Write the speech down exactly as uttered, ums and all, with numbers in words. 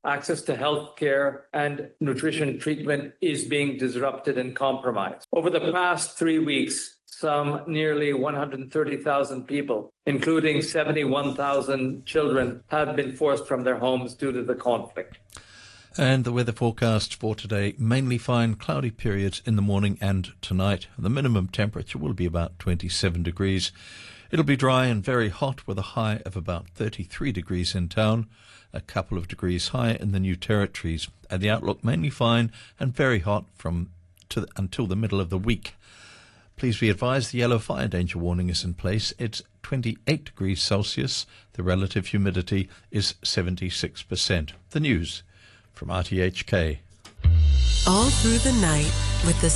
access to health care and nutrition treatment is being disrupted and compromised. Over the past three weeks, some nearly one hundred thirty thousand people, including seventy-one thousand children, have been forced from their homes due to the conflict. And the weather forecast for today, mainly fine, cloudy periods in the morning and tonight. The minimum temperature will be about twenty-seven degrees. It'll be dry and very hot with a high of about thirty-three degrees in town, a couple of degrees higher in the New Territories. And the outlook mainly fine and very hot from to the, until the middle of the week. Please be advised the yellow fire danger warning is in place. It's twenty-eight degrees Celsius. The relative humidity is seventy-six percent. The news from R T H K. All through the night with the